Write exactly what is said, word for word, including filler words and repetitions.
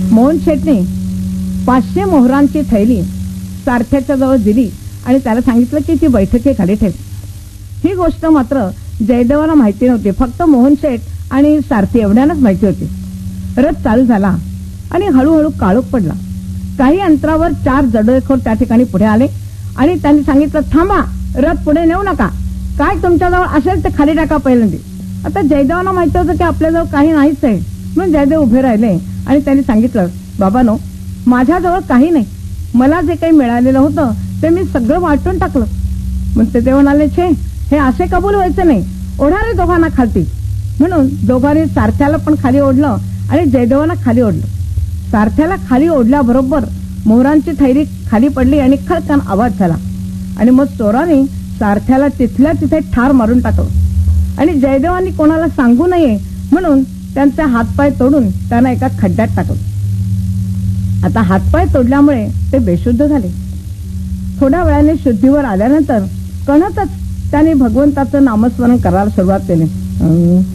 मोहन शेटने पाचशे मोहरांची थैली सारथ्याच्या जवळ दिली आणि त्याला सांगितलं की ती बैठकीखाली ठेव. ही गोष्ट मात्र जयदेवाला माहिती नव्हती. फक्त मोहन शेठ आणि सारथी एवढ्यानंच माहिती होती. रथ चालू झाला आणि हळूहळू काळोख पडला. काही अंतरावर चार जडोरेखोर त्या ठिकाणी पुढे आले आणि त्यांनी सांगितलं, थांबा, रथ पुढे नेऊ नका, काय तुमच्याजवळ असेल ते खाली टाका पहिल्यांदी. आता जयदेवाला माहिती होतं की आपल्याजवळ काही नाहीच आहे, म्हणून जयदेव उभे राहिले आणि त्यांनी सांगितलं, बाबानो, माझ्याजवळ काही नाही, मला जे काही मिळालेलं होतं ते मी सगळं वाटून टाकलं. मग ते ते म्हणाले, छे, हे असे कबूल व्हायचं नाही, ओढा रे दोघांना खालती. म्हणून दोघांनी सारथ्याला पण खाली ओढलं आणि जयदेवाला खाली ओढलं. सारथ्याला खाली ओढल्याबरोबर मोहरांची थैली खाली पडली आणि खळखळ आवाज झाला आणि मग चोराने सारथ्याला तिथल्या तिथे ठार मारून टाकलं. आणि जयदेवांनी कोणाला सांगू नये म्हणून त्यांचे हातपाय तोडून त्यांना एका खड्ड्यात टाकलं. आता हातपाय तोडल्यामुळे ते बेशुद्ध झाले. थोड्या वेळाने शुद्धीवर आल्यानंतर कणतच त्याने भगवंताचं नामस्मरण करायला सुरुवात केली.